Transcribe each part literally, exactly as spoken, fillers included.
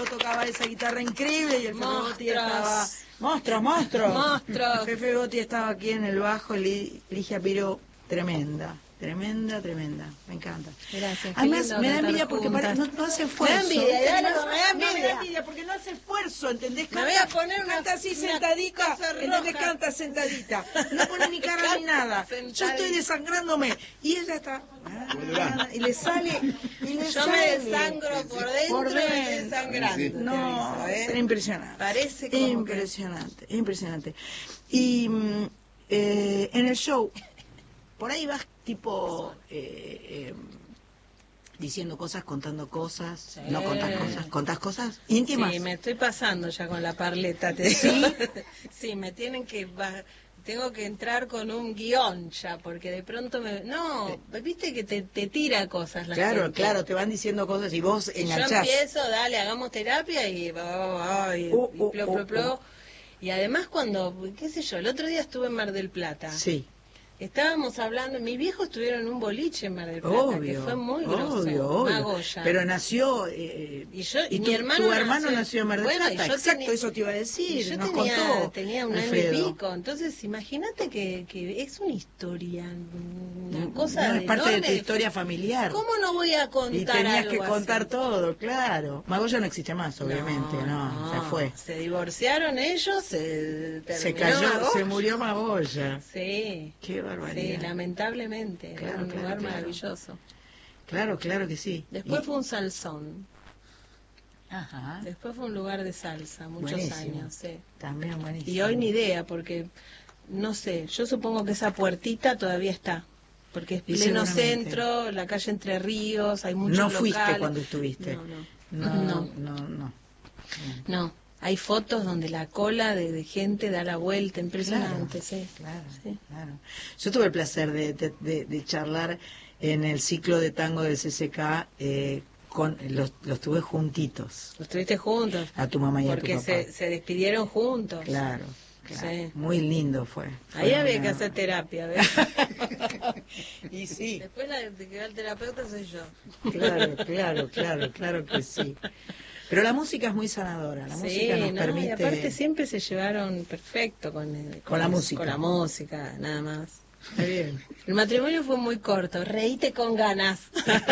tocaba esa guitarra increíble y el Fefe Gotti estaba... Monstruos, monstruos. Monstruos. Fefe Gotti estaba aquí en el bajo, Li- Ligia Piro, tremenda. Tremenda, tremenda, me encanta. Gracias. Además, me da envidia porque pare- no, no hace esfuerzo. Me da envidia, ¿entendés? dale, No, me da no, me da envidia. envidia porque no hace esfuerzo, ¿entendés? Me voy a poner una- canta así una sentadita, cosa ¿entendés? roja. Canta sentadita. No pone ni cara ni nada. Yo Sentadita. estoy desangrándome y ella está... ah, y le sale, y le Yo sale. me desangro por dentro, Por y me estoy dentro. desangrando. Sí. te No, aviso, ¿eh? pero impresionante. Parece como que- impresionante, impresionante. Y mm, eh, en el show, por ahí vas tipo eh, eh, diciendo cosas, contando cosas, Sí. no contás cosas, contás cosas íntimas. Sí, me estoy pasando ya con la parleta. Te ¿Sí? digo. Sí, me tienen que... ba- Tengo que entrar con un guión ya, porque de pronto me... No, viste que te, te tira cosas la Claro, gente. claro, te van diciendo cosas y vos Y yo enganchás. empiezo, dale, hagamos terapia y... va, y, Uh, y uh, plo, uh, plo, plo. uh. Y además cuando, qué sé yo, el otro día estuve en Mar del Plata. Sí. Estábamos hablando, mis viejos estuvieron en un boliche en Mar del Plata, Obvio, que fue muy grosso, obvio, obvio. Magoya. Pero nació, eh, Y yo- y tu, mi hermano tu hermano nació, nació- en Mar del bueno, y Plata, yo exacto, tenía- eso te iba a Y decir, yo nos tenía, contó tenía un año Alfredo. y pico, entonces imagínate que, que es una historia, una cosa No, de es parte de tu enorme- historia familiar. ¿Cómo no voy a contar Y tenías algo que contar así? todo, claro. Magoya no existe más, obviamente, no, se fue. Se divorciaron ellos, se terminó Se cayó, Magoya. se murió Magoya. Sí. Qué barbaridad. Sí, lamentablemente, Claro, era un claro, lugar claro. maravilloso. Claro, claro que sí. Después Y- fue un salsón, Ajá, después fue un lugar de salsa, muchos buenísimo. años, sí. También buenísimo. Y hoy ni idea, porque, no sé, yo supongo que esa puertita todavía está, porque es Y pleno seguramente. centro, la calle Entre Ríos, hay muchos No locales. fuiste cuando estuviste. No, no. No, No. no, no. no. No, hay fotos donde la cola de, de gente da la vuelta, impresionante, Claro, sí. Claro, Sí. claro. Yo tuve el placer de, de, de- de charlar en el ciclo de tango del C C K, eh, con los, los tuve juntitos, Los tuviste juntos, a tu mamá y a tu porque papá. se, se despidieron juntos. Claro, claro. Sí. Muy lindo fue. Ahí Fue había una- que hacer terapia, ¿ves? Y sí, Después la de que va el terapeuta soy yo. claro, claro, claro, claro que sí. Pero la música es muy sanadora, la Sí, música nos ¿no? permite... Y aparte siempre se llevaron perfecto con, el- Con la música. Con la música, nada más. Está bien. El matrimonio fue muy corto, reíte con ganas.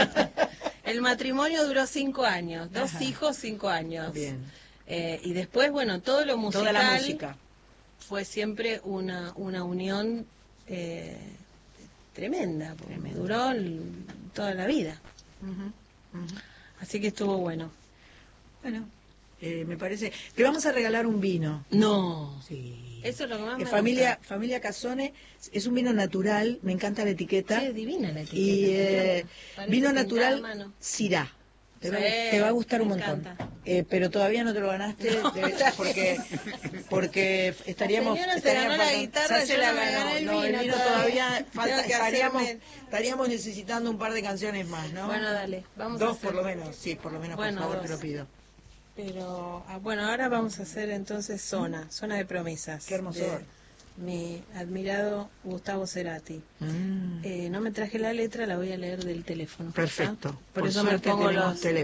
El matrimonio duró cinco años, dos Ajá. hijos, cinco años. Bien. Eh, y después, bueno, todo lo musical Toda la música. fue siempre una, una unión eh, tremenda, porque Tremenda. duró el- toda la vida. Ujú, ujú. Así que estuvo bueno. Bueno, eh, me parece... Te vamos a regalar un vino. No, Sí. eso es lo que más Eh, me familia, gusta. familia Casone, es un vino natural, me encanta la etiqueta. Sí, es divina la etiqueta. Y eh, Parece vino pintada a natural mano. Syrah. Te, va, Sí, te va a gustar un me montón. encanta. Eh, pero todavía no te lo ganaste debe- porque porque estaríamos, La señora se estaríamos ganó la faltando- guitarra, se yo la no me ganó. gané el No, el vino vino todavía. todavía falta, Tengo que estaríamos hacerme- estaríamos necesitando un par de canciones más, ¿no? Bueno, dale, vamos a Dos hacer. por lo menos, sí, por lo menos, Bueno, por favor, dos. te lo pido. Pero, ah, bueno, ahora vamos a hacer entonces Zona, Zona de Promesas. Qué hermosor. de mi admirado Gustavo Cerati. Mm, Eh, no me traje la letra, la voy a leer del teléfono. ¿está? perfecto. Por, eso me suerte pongo tenemos los... teléfono.